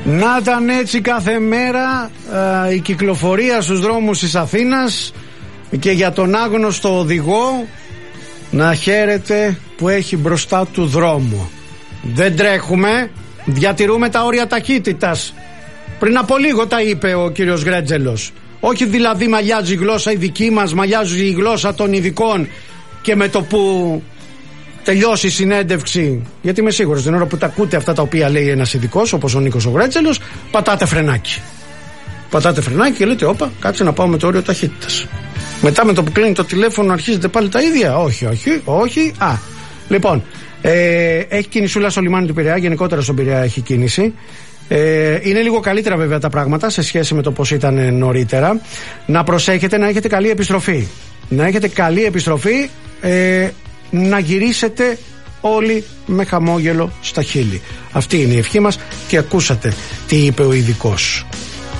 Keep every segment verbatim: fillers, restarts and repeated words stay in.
Να ήταν έτσι κάθε μέρα α, η κυκλοφορία στους δρόμους της Αθήνας, και για τον άγνωστο οδηγό να χαίρεται που έχει μπροστά του δρόμο. Δεν τρέχουμε, διατηρούμε τα όρια ταχύτητας. Πριν από λίγο τα είπε ο κύριος Γρέτζελος. Όχι δηλαδή μαλλιάζει η γλώσσα η δική μας, μαλλιάζει η γλώσσα των ειδικών, και με το που τελειώσει η συνέντευξη, γιατί είμαι σίγουρος την ώρα που τα ακούτε αυτά τα οποία λέει ένας ειδικός όπως ο Νίκος ο Γρέτζελος, πατάτε φρενάκι. Πατάτε φρενάκι και λέτε όπα, κάτσε να πάω με το όριο ταχύτητας. Μετά με το που κλείνει το τηλέφωνο αρχίζετε πάλι τα ίδια. Όχι, όχι, όχι. Α, λοιπόν, ε, έχει κινησούλα στο λιμάνι του Πειραιά, γενικότερα στον Πειραιά έχει κίνηση. Ε, είναι λίγο καλύτερα βέβαια τα πράγματα σε σχέση με το πως ήταν νωρίτερα. Να προσέχετε να έχετε καλή επιστροφή. Να έχετε καλή επιστροφή, ε, να γυρίσετε όλοι με χαμόγελο στα χείλη. Αυτή είναι η ευχή μας, και ακούσατε τι είπε ο ειδικός.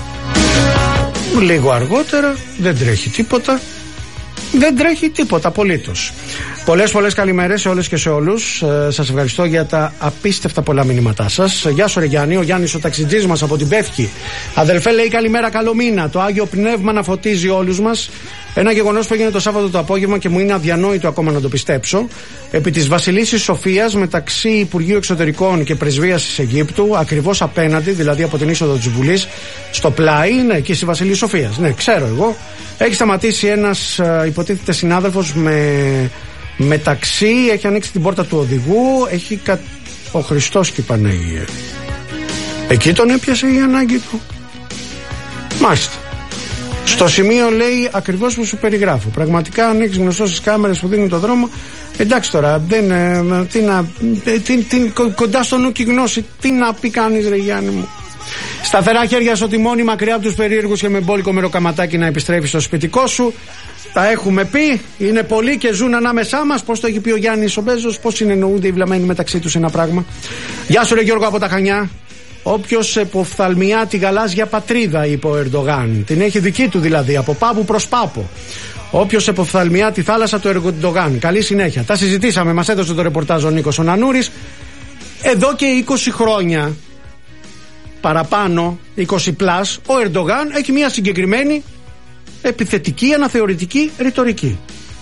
Λίγο αργότερα, δεν τρέχει τίποτα. Δεν τρέχει τίποτα απολύτως. Πολλές πολλές καλημέρες σε όλες και σε όλους. ε, Σας ευχαριστώ για τα απίστευτα πολλά μηνύματά σας. Γεια σου ρε Γιάννη, ο Γιάννης ο ταξιτζής μας από την Πεύκη. Αδελφέ, λέει καλημέρα, καλό μήνα. Το Άγιο Πνεύμα να φωτίζει όλους μας. Ένα γεγονός που έγινε το Σάββατο το απόγευμα και μου είναι αδιανόητο ακόμα να το πιστέψω. Επί της Βασιλίσσης Σοφίας, μεταξύ Υπουργείου Εξωτερικών και Πρεσβείας της Αιγύπτου, ακριβώς απέναντι, δηλαδή από την είσοδο της Βουλής, στο πλάι, ναι, εκεί στη Βασιλίσσης Σοφίας. Ναι, ξέρω εγώ. Έχει σταματήσει ένας ε, υποτίθεται συνάδελφος με μεταξύ, έχει ανοίξει την πόρτα του οδηγού, έχει κα... ο Χριστός και η Παναγία. Εκεί τον έπιασε η ανάγκη του. Μάλιστα. Στο σημείο λέει ακριβώς που σου περιγράφω. Πραγματικά αν έχεις γνωστό στις κάμερες που δίνουν το δρόμο, εντάξει τώρα, δεν, ε, τι να, ε, τι, τι, κοντά στο νου και γνώση, τι να πει κανείς ρε Γιάννη μου. Σταθερά χέρια στο τιμόνι, μακριά από τους περίεργους και με μπόλικο μεροκαματάκι να επιστρέφεις στο σπιτικό σου. Τα έχουμε πει, είναι πολλοί και ζουν ανάμεσά μας. Πώς το έχει πει ο Γιάννης ο Μπέζος, πώς συνεννοούνται οι βλαμμένοι μεταξύ τους ένα πράγμα. Γεια σου ρε Γιώργο από τα Χανιά. Όποιος εποφθαλμιά τη γαλάζια πατρίδα, είπε ο Ερντογάν. Την έχει δική του δηλαδή, από πάπου προς πάπο. Όποιος εποφθαλμιά τη θάλασσα του Ερντογάν. Καλή συνέχεια. Τα συζητήσαμε, μας έδωσε το ρεπορτάζ ο Νίκος ο Νανούρης. Εδώ και είκοσι χρόνια, παραπάνω, είκοσι πλάς, ο Ερντογάν έχει μια συγκεκριμένη επιθετική, αναθεωρητική ρητορική.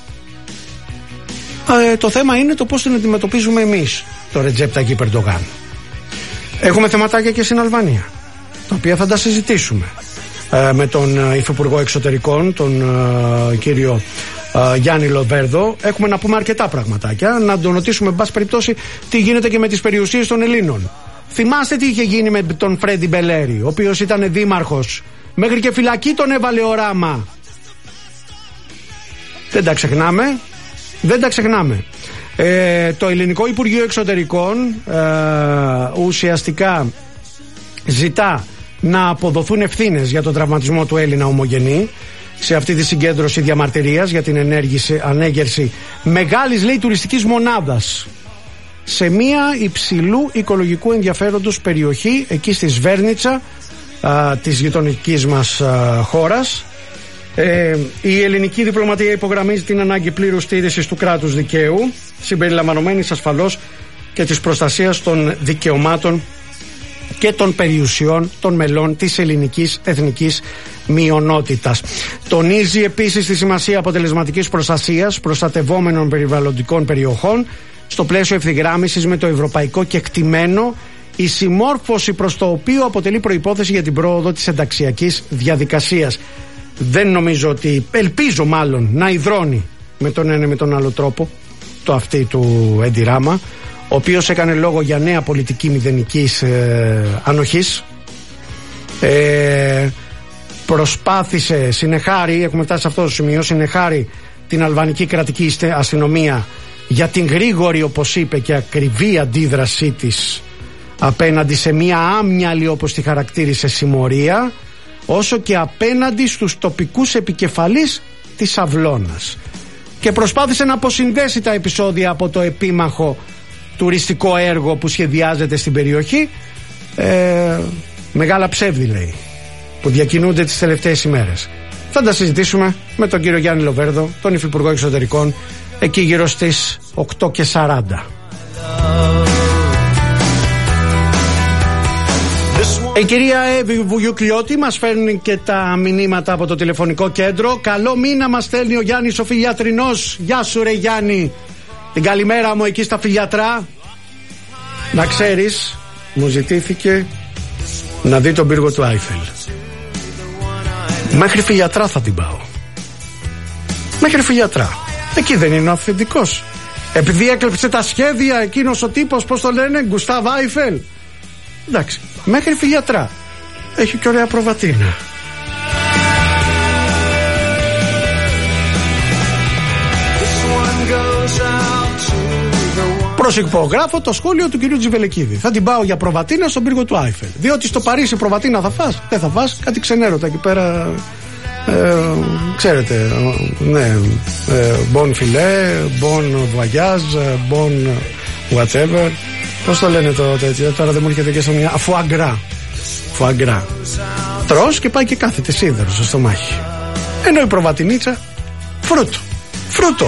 Ε, το θέμα είναι το πώς την αντιμετωπίζουμε εμείς, το Ρετζέπ Ταγίπ Ερντογάν. Έχουμε θεματάκια και στην Αλβανία, τα οποία θα τα συζητήσουμε ε, με τον Υφυπουργό Εξωτερικών, τον ε, κύριο ε, Γιάννη Λοβέρδο. Έχουμε να πούμε αρκετά πραγματάκια, να τον ρωτήσουμε εν πάση περιπτώσει τι γίνεται και με τις περιουσίες των Ελλήνων. Θυμάστε τι είχε γίνει με τον Φρέντι Μπελέρη, ο οποίος ήταν δήμαρχος, μέχρι και φυλακή τον έβαλε ο Ράμα. Δεν τα ξεχνάμε, δεν τα ξεχνάμε. Ε, το Ελληνικό Υπουργείο Εξωτερικών ε, ουσιαστικά ζητά να αποδοθούν ευθύνες για τον τραυματισμό του Έλληνα ομογενή σε αυτή τη συγκέντρωση διαμαρτυρίας για την ενέργηση, ανέγερση μεγάλης, λέει, τουριστικής μονάδας σε μια υψηλού οικολογικού ενδιαφέροντος περιοχή εκεί στη Σβέρνιτσα α, της γειτονικής μας α, χώρας. Ε, η ελληνική διπλωματία υπογραμμίζει την ανάγκη πλήρους στήρησης του κράτους δικαίου, συμπεριλαμβανομένης ασφαλώς και της προστασίας των δικαιωμάτων και των περιουσιών των μελών της ελληνικής εθνικής μειονότητας. Τονίζει επίσης τη σημασία αποτελεσματικής προστασίας προστατευόμενων περιβαλλοντικών περιοχών στο πλαίσιο ευθυγράμμισης με το ευρωπαϊκό κεκτημένο, η συμμόρφωση προς το οποίο αποτελεί προϋπόθεση για την πρόοδο της ενταξιακής διαδικασίας. Δεν νομίζω ότι, ελπίζω μάλλον, να υδρώνει με τον ένα με τον άλλο τρόπο το αυτή του Έντι Ράμα, ο οποίος έκανε λόγο για νέα πολιτική μηδενικής ε, ανοχής. Ε, προσπάθησε, συνεχάρει, έχουμε φτάσει σε αυτό το σημείο, συνεχάρει την αλβανική κρατική αστυνομία για την γρήγορη, όπως είπε, και ακριβή αντίδρασή της απέναντι σε μια άμυαλη, όπως τη χαρακτήρισε, συμμορία, όσο και απέναντι στους τοπικούς επικεφαλείς της Αυλώνας, και προσπάθησε να αποσυνδέσει τα επεισόδια από το επίμαχο τουριστικό έργο που σχεδιάζεται στην περιοχή. ε, Μεγάλα ψεύδι, λέει, που διακινούνται τις τελευταίες ημέρες. Θα τα συζητήσουμε με τον κύριο Γιάννη Λοβέρδο, τον Υφυπουργό Εξωτερικών, εκεί γύρω στις οκτώ και σαράντα. Η κυρία Εύη Βουγιουκλιώτη μας φέρνει και τα μηνύματα από το τηλεφωνικό κέντρο. Καλό μήνα μας στέλνει ο Γιάννης ο Φιλιατρινός. Γεια σου ρε Γιάννη. Την καλημέρα μου εκεί στα Φιλιατρά. Να ξέρεις, μου ζητήθηκε να δει τον πύργο του Άιφελ. Μέχρι Φιλιατρά θα την πάω. Μέχρι Φιλιατρά. Εκεί δεν είναι ο αυθεντικός. Επειδή έκλεψε τα σχέδια εκείνος ο τύπος, πώς το λένε, Γκουστάβ Άιφελ. Εντάξει, μέχρι Φιλιατρά. Έχει και ωραία προβατίνα. Προσυπογράφω το σχόλιο του κυρίου Τζιβελεκίδη. Θα την πάω για προβατίνα στον πύργο του Άιφελ. Διότι στο Παρίσι προβατίνα θα φας. Δεν θα φας κάτι ξενέρωτα εκεί πέρα. Ε, ξέρετε, ναι, bon filet, bon voyage, bon whatever. Πώς το λένε το τέτοιο, τώρα δεν μου έρχεται και στο μια. Φουαγκρά. Φουαγκρά. Τρως και πάει και κάθεται σίδερο στο στομάχι. Ενώ η προβατινίτσα, φρούτο. Φρούτο.